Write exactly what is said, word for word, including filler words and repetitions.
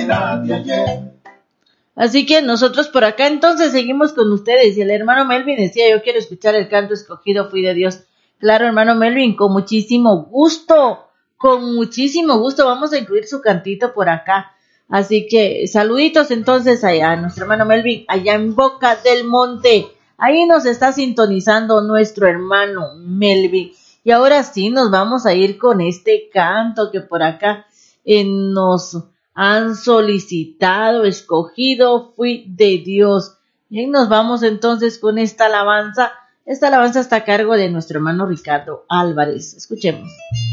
será de ayer. Así que nosotros por acá entonces seguimos con ustedes. Y el hermano Melvin decía, yo quiero escuchar el canto escogido, fui de Dios. Claro, hermano Melvin, con muchísimo gusto, con muchísimo gusto vamos a incluir su cantito por acá. Así que saluditos entonces allá a nuestro hermano Melvin, allá en Boca del Monte. Ahí nos está sintonizando nuestro hermano Melvin. Y ahora sí nos vamos a ir con este canto que por acá eh, nos han solicitado, escogido, fui de Dios. Y nos vamos entonces con esta alabanza. Esta alabanza está a cargo de nuestro hermano Ricardo Álvarez. Escuchemos.